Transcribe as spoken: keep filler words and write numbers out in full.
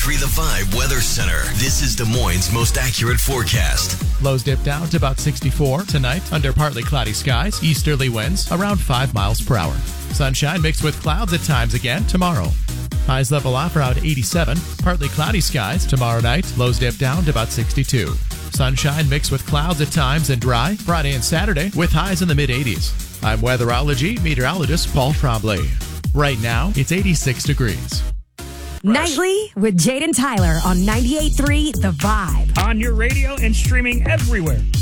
three The Vibe Weather Center. This is Des Moines' most accurate forecast. Lows dip down to about sixty-four tonight under partly cloudy skies. Easterly winds around five miles per hour. Sunshine mixed with clouds at times again tomorrow. Highs level off around eighty-seven. Partly cloudy skies tomorrow night. Lows dip down to about sixty-two. Sunshine mixed with clouds at times and dry Friday and Saturday with highs in the mid-eighties. I'm weatherology meteorologist Paul Trombley. Right now, it's eighty-six degrees. Nightly with Jade and Tyler on ninety-eight point three The Vibe. On your radio and streaming everywhere.